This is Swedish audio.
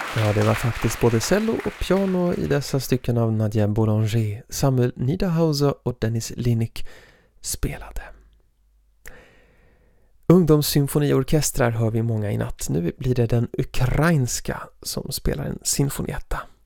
Ja, det var faktiskt både cello och piano i dessa stycken av Nadia Boulanger, Samuel Niederhauser och Dennis Linick spelade. Ungdomssymfoniorkestrar hör vi många i natt. Nu blir det den ukrainska som spelar en sinfonietta.